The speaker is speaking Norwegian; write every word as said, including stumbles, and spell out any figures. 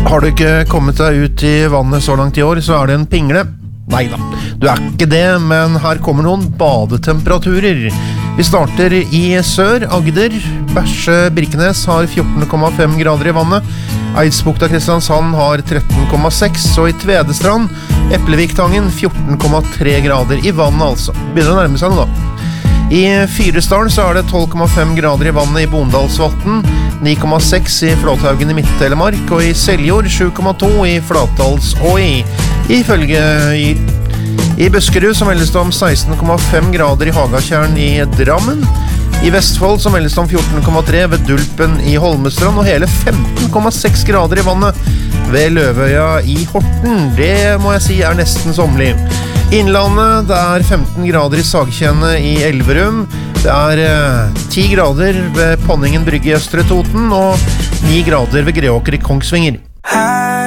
Har du ikke kommet deg ut i vannet så langt i år, så er det en pingle. Neida, du er ikke det, men her kommer noen badetemperaturer. Vi starter i sør, Agder. Bæsje Birkenes har fjorten komma fem grader i vannet. Eidsbukta Kristiansand har tretten komma seks, og i Tvedestrand, Epleviktangen, fjorten komma tre grader i vannet altså. Begynner å nærme seg nå da. I Fyresdalen så er det tolv komma fem grader i vannet i Bondalsvatn, ni komma seks i Flåthaugen i Midt-Telemark, og i Seljord sju komma to i Flatdalsåi. Ifølge i, i Buskerud så meldes det om seksten komma fem grader i Hagatjern i Drammen. I Vestfold så meldes det om fjorten komma tre ved Dulpen i Holmestrand, og hele femten komma seks grader i vannet ved Løvøya i Horten. Det må jeg si er nesten sommerlig. Innlandet, det er femten grader i Sagkjenne i Elverum. Det er eh, ti grader ved Ponningen Brygge i Østre Toten, og ni grader ved Greåker i Kongsvinger.